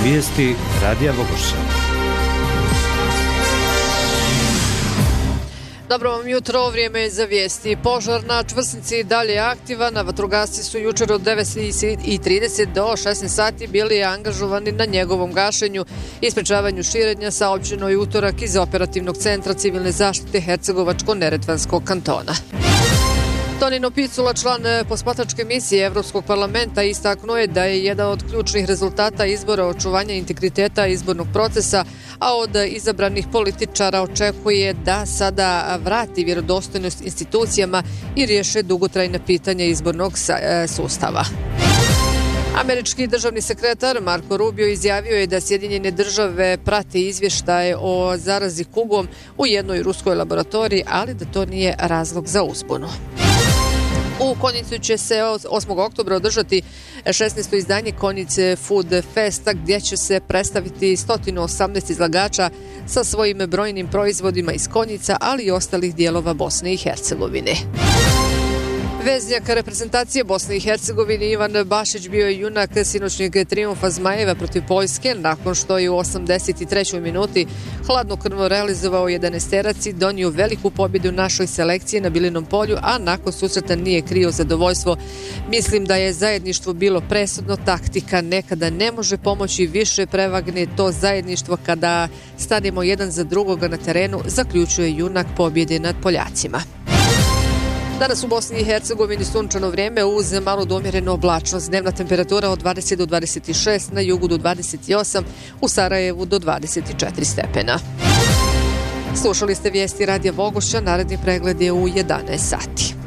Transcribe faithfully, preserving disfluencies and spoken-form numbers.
Vijesti Radija Vogošća. Dobro vam jutro, vrijeme je za vijesti. Požar na Čvrsnici dalje je aktivan, a vatrogasci su jučer od devet i trideset do šesnaest sati bili angažovani na njegovom gašenju i sprečavanju širenja, saopćeno je utorak iz operativnog centra civilne zaštite Hercegovačko-neretvanskog kantona. Tonino Picula, član posmatračke misije Evropskog parlamenta, istaknuo je da je jedan od ključnih rezultata izbora očuvanja integriteta izbornog procesa, a od izabranih političara očekuje da sada vrati vjerodostojnost institucijama i riješe dugotrajna pitanja izbornog sustava. Američki državni sekretar Marko Rubio izjavio je da Sjedinjene države prate izvještaje o zarazi kugom u jednoj ruskoj laboratoriji, ali da to nije razlog za uzbunu. U Konjicu će se osmog oktobra održati šesnaesto izdanje Konjice Food Festa, gdje će se predstaviti sto osamnaest izlagača sa svojim brojnim proizvodima iz Konjica, ali i ostalih dijelova Bosne i Hercegovine. Veznjak reprezentacije Bosne i Hercegovine Ivan Bašić bio je junak sinoćnjeg trijumfa Zmajeva protiv Poljske, nakon što je u osamdeset trećoj minuti hladnokrvno realizovao jedanaesterac i donio veliku pobjedu našoj selekciji na Bilinom polju, a nakon susreta nije krio zadovoljstvo. Mislim da je zajedništvo bilo presudno, taktika nekada ne može pomoći, više prevagne to zajedništvo kada stanemo jedan za drugoga na terenu, zaključuje junak pobjede nad Poljacima. Danas u Bosni i Hercegovini sunčano vrijeme uz malo do umjerenu oblačnost. Dnevna temperatura od dvadeset do dvadeset šest, na jugu do dvadeset osam, u Sarajevu do dvadeset četiri stepena. Slušali ste vijesti Radija Vogošća, naredni pregled je u jedanaest sati.